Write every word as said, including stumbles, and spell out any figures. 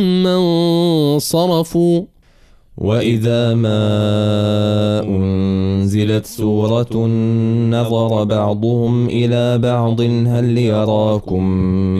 انصرفوا وإذا ما أنزلت سورة نظر بعضهم إلى بعض هل يراكم